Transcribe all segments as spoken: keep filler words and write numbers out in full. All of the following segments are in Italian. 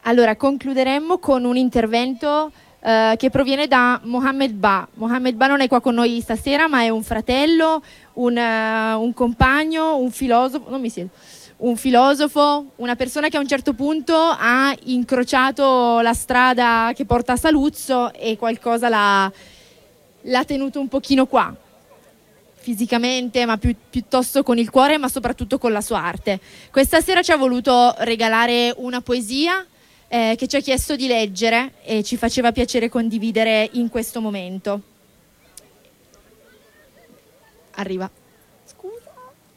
Allora, concluderemmo con un intervento uh, che proviene da Mohammed Ba. Mohammed Ba non è qua con noi stasera, ma è un fratello, un, uh, un compagno, un filosofo, non mi siedo, un filosofo, una persona che a un certo punto ha incrociato la strada che porta a Saluzzo e qualcosa l'ha, l'ha tenuto un pochino qua, fisicamente, ma più, piuttosto con il cuore, ma soprattutto con la sua arte. Questa sera ci ha voluto regalare una poesia eh, che ci ha chiesto di leggere e ci faceva piacere condividere in questo momento. Arriva. Scusa.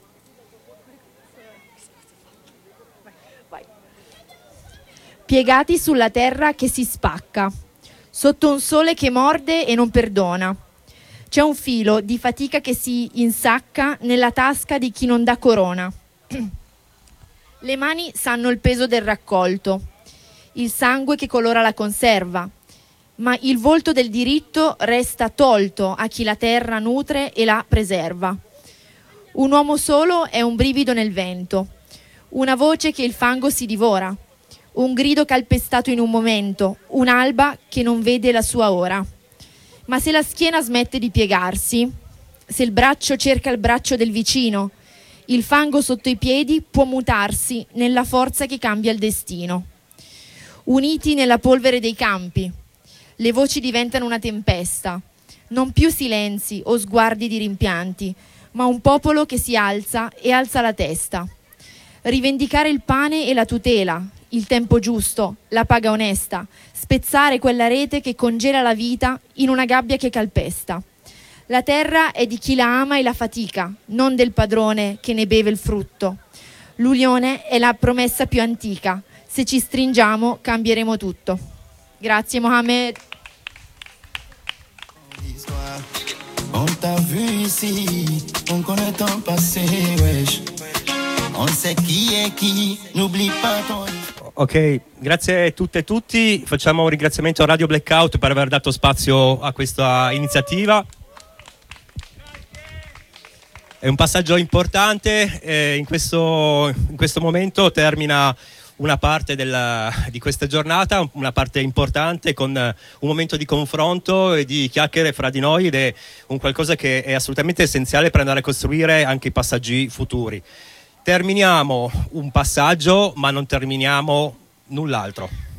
Vai. Piegati sulla terra che si spacca, sotto un sole che morde e non perdona. C'è un filo di fatica che si insacca nella tasca di chi non dà corona. Le mani sanno il peso del raccolto, il sangue che colora la conserva, ma il volto del diritto resta tolto a chi la terra nutre e la preserva. Un uomo solo è un brivido nel vento, una voce che il fango si divora, un grido calpestato in un momento, un'alba che non vede la sua ora. Ma se la schiena smette di piegarsi, se il braccio cerca il braccio del vicino, il fango sotto i piedi può mutarsi nella forza che cambia il destino. Uniti nella polvere dei campi, le voci diventano una tempesta, non più silenzi o sguardi di rimpianti, ma un popolo che si alza e alza la testa. Rivendicare il pane e la tutela, il tempo giusto, la paga onesta, spezzare quella rete che congela la vita in una gabbia che calpesta. La terra è di chi la ama e la fatica, non del padrone che ne beve il frutto. L'unione è la promessa più antica. Se ci stringiamo, cambieremo tutto. Grazie Mohammed. On t'a vu ici, on connaît ton passé, wesh. On sait chi è chi, n'oublie pas ton... Ok, grazie a tutte e tutti. Facciamo un ringraziamento a Radio Blackout per aver dato spazio a questa iniziativa. È un passaggio importante, eh, in, questo, in questo momento termina una parte della, di questa giornata, una parte importante con un momento di confronto e di chiacchiere fra di noi, ed è un qualcosa che è assolutamente essenziale per andare a costruire anche i passaggi futuri. Terminiamo un passaggio, ma non terminiamo null'altro.